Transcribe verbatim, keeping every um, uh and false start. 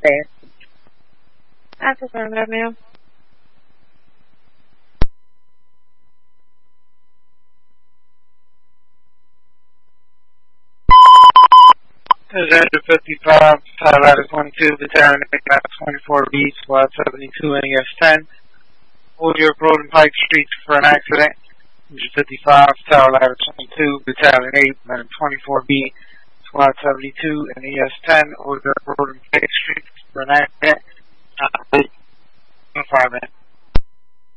there. I confirm that, ma'am. Agenda fifty-five, Title Ladder twenty-two, Battalion eight twenty-four B, Squad seventy-two, N E S ten. Woodruff Road and Pike Street for an accident. Agenda fifty-five, Title Ladder twenty-two, Battalion eight twenty-four B, Squad seventy-two, N E S ten. Woodruff Road and Pike Street for an accident. Uh, five minutes.